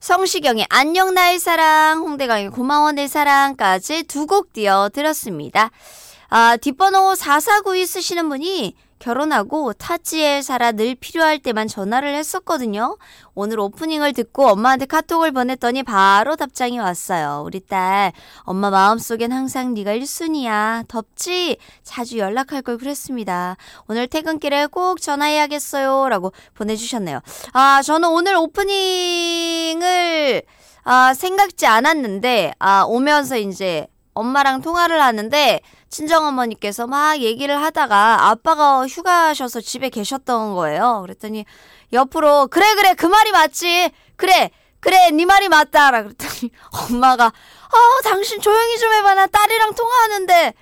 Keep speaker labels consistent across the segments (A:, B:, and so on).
A: 성시경의 안녕 나의 사랑, 홍대광의 고마워 내 사랑까지 두 곡 띄워드렸습니다. 뒷번호 4492 쓰시는 분이 결혼하고 타지에 살아 늘 필요할 때만 전화를 했었거든요. 오늘 오프닝을 듣고 엄마한테 카톡을 보냈더니 바로 답장이 왔어요. 우리 딸, 엄마 마음속엔 항상 네가 1순위야. 덥지? 자주 연락할 걸 그랬습니다. 오늘 퇴근길에 꼭 전화해야겠어요. 라고 보내주셨네요. 저는 오늘 오프닝을 생각지 않았는데 오면서 이제 엄마랑 통화를 하는데 친정어머니께서 막 얘기를 하다가 아빠가 휴가셔서 집에 계셨던 거예요. 그랬더니 옆으로 그래 그 말이 맞지. 그래 네 말이 맞다라 그랬더니 엄마가 당신 조용히 좀 해봐. 나 딸이랑 통화하는데.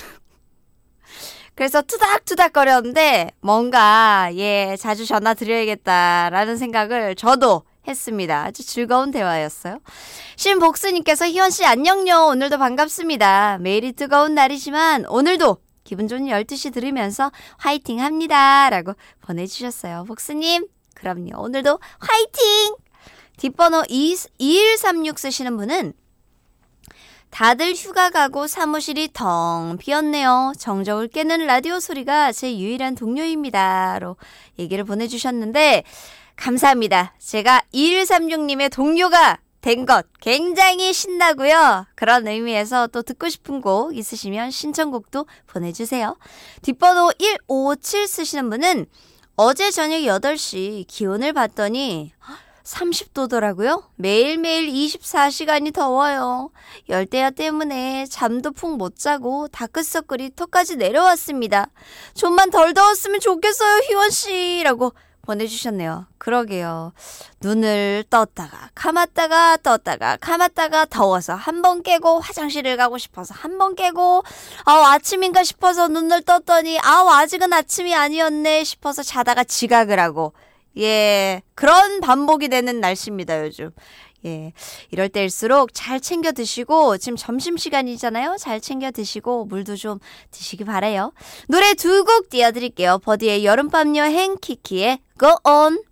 A: 그래서 투닥투닥거렸는데 뭔가 자주 전화 드려야겠다라는 생각을 저도 했습니다. 아주 즐거운 대화였어요. 신복수님께서 희원씨 안녕요. 오늘도 반갑습니다. 매일이 뜨거운 날이지만 오늘도 기분 좋은 12시 들으면서 화이팅 합니다. 라고 보내주셨어요. 복수님 그럼요. 오늘도 화이팅! 뒷번호 2136 쓰시는 분은 다들 휴가 가고 사무실이 텅 비었네요. 정적을 깨는 라디오 소리가 제 유일한 동료입니다. 로 얘기를 보내주셨는데 감사합니다. 제가 2136님의 동료가 된 것 굉장히 신나고요. 그런 의미에서 또 듣고 싶은 곡 있으시면 신청곡도 보내주세요. 뒷번호 157 쓰시는 분은 어제 저녁 8시 기온을 봤더니 30도더라고요. 매일매일 24시간이 더워요. 열대야 때문에 잠도 푹 못 자고 다크서클이 턱까지 내려왔습니다. 좀만 덜 더웠으면 좋겠어요, 희원씨. 라고 보내주셨네요. 그러게요. 눈을 떴다가 감았다가 떴다가 감았다가 더워서 한 번 깨고 화장실을 가고 싶어서 한 번 깨고 아침인가 싶어서 눈을 떴더니 아직은 아침이 아니었네 싶어서 자다가 지각을 하고 그런 반복이 되는 날씨입니다, 요즘. 이럴 때일수록 잘 챙겨 드시고 지금 점심시간이잖아요. 잘 챙겨 드시고 물도 좀 드시기 바라요. 노래 두 곡 띄워드릴게요. 버디의 여름밤 여행, 키키의 Go On.